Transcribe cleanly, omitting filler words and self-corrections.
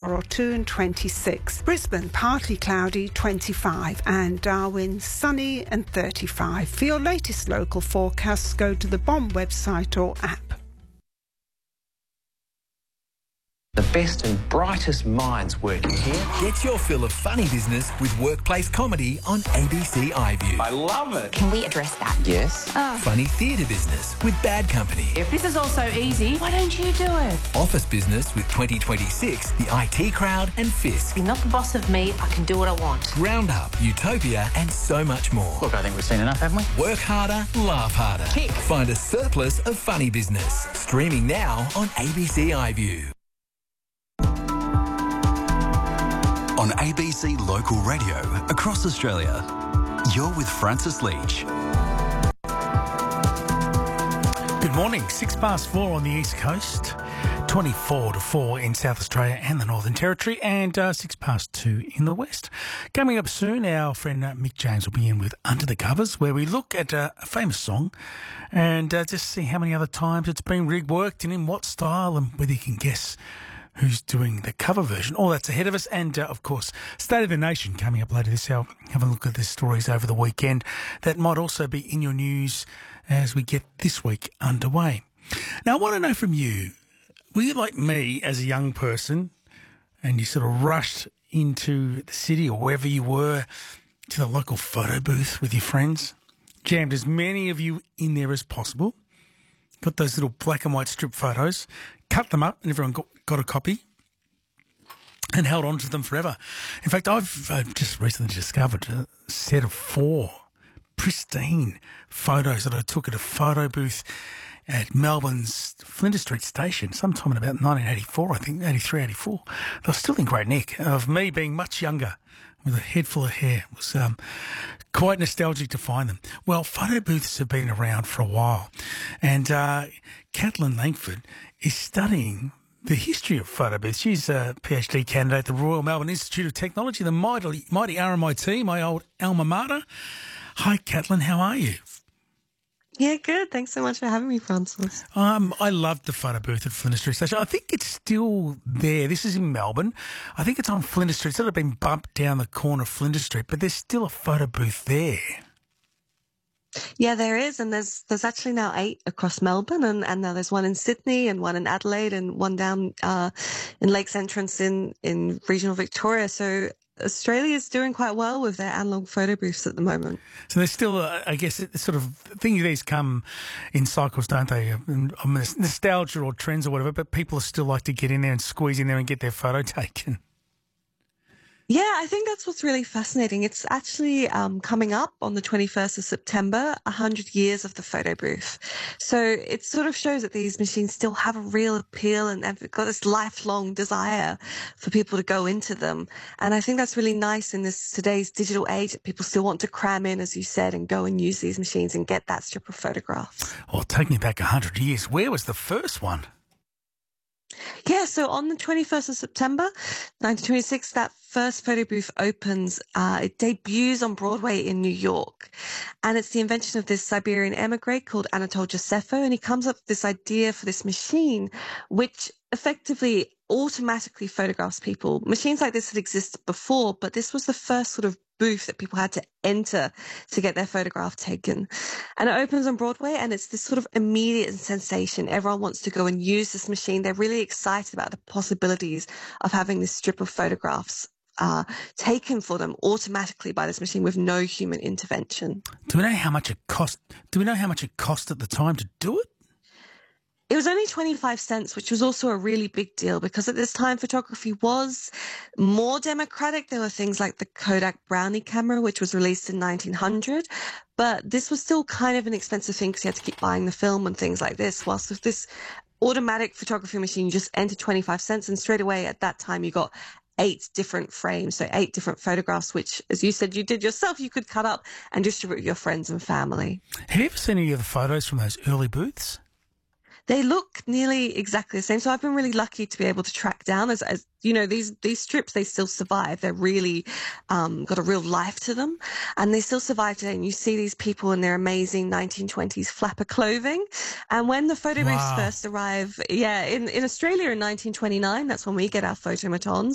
Mangorottu and 26. Brisbane, partly cloudy, 25. And Darwin, sunny and 35. For your latest local forecasts, go to the BOM website or app. The best and brightest minds working here. Get your fill of funny business with workplace comedy on ABC iView. I love it. Can we address that? Yes. Funny theatre business with Bad Company. If this is all so easy, why don't you do it? Office business with 2026, the IT Crowd and Fisk. You're not the boss of me, I can do what I want. Roundup, Utopia and so much more. Look, I think we've seen enough, haven't we? Work harder, laugh harder. Kick. Find a surplus of funny business. Streaming now on ABC iView. On ABC Local Radio across Australia, you're with Francis Leach. Good morning, 4:06 on the East Coast, 24 to 4 in South Australia and the Northern Territory, and 2:06 in the West. Coming up soon, our friend Mick James will be in with Under the Covers, where we look at a famous song and just see how many other times it's been reworked and in what style, and whether you can guess who's doing the cover version. All that's ahead of us. And, of course, State of the Nation coming up later this hour. Have a look at the stories over the weekend that might also be in your news as we get this week underway. Now, I want to know from you, were you like me as a young person and you sort of rushed into the city or wherever you were to the local photo booth with your friends, jammed as many of you in there as possible, got those little black and white strip photos, cut them up, and everyone got a copy and held on to them forever. In fact, I've just recently discovered a set of 4 pristine photos that I took at a photo booth at Melbourne's Flinders Street station sometime in about 1984, I think, 83, 84. They were still in great nick, of me being much younger with a head full of hair. It was quite nostalgic to find them. Well, photo booths have been around for a while, and Kathleen Langford is studying the history of photo booths. She's a PhD candidate at the Royal Melbourne Institute of Technology, the mighty RMIT, my old alma mater. Hi, Kathleen, how are you? Yeah, good. Thanks so much for having me, Francis. I loved the photo booth at Flinders Street Station. I think it's still there. This is in Melbourne. I think it's on Flinders Street. It's sort of been bumped down the corner of Flinders Street, but there's still a photo booth there. Yeah, there is, and there's actually now 8 across Melbourne, and now there's one in Sydney and one in Adelaide and one down in Lakes Entrance in regional Victoria. So Australia is doing quite well with their analogue photo booths at the moment. So there's still, I guess, sort of things these come in cycles, don't they? Nostalgia or trends or whatever, but people still like to get in there and squeeze in there and get their photo taken. Yeah, I think that's what's really fascinating. It's actually coming up on the 21st of September, 100 years of the photo booth. So it sort of shows that these machines still have a real appeal and they've got this lifelong desire for people to go into them. And I think that's really nice in this today's digital age that people still want to cram in, as you said, and go and use these machines and get that strip of photographs. Well, taking it back 100 years, where was the first one? Yeah, so on the 21st of September, 1926, that first photo booth opens. It debuts on Broadway in New York. And it's the invention of this Siberian emigre called Anatole Josepho. And he comes up with this idea for this machine, which effectively automatically photographs people. Machines like this had existed before, but this was the first sort of booth that people had to enter to get their photograph taken. And it opens on Broadway, and it's this sort of immediate sensation. Everyone wants to go and use this machine. They're really excited about the possibilities of having this strip of photographs taken for them automatically by this machine with no human intervention. Do we know how much it cost? Do we know how much it cost at the time to do it? It was only 25 cents, which was also a really big deal because at this time photography was more democratic. There were things like the Kodak Brownie camera, which was released in 1900. But this was still kind of an expensive thing because you had to keep buying the film and things like this. Whilst with this automatic photography machine, you just enter 25 cents and straight away at that time you got 8 different frames, so 8 different photographs, which, as you said, you did yourself, you could cut up and distribute with your friends and family. Have you ever seen any of the photos from those early booths? They look nearly exactly the same. So I've been really lucky to be able to track down, as you know, these strips, they still survive. They're really got a real life to them, and they still survive today. And you see these people in their amazing 1920s flapper clothing. And when the photo booths first arrive, in Australia in 1929, that's when we get our photomatons.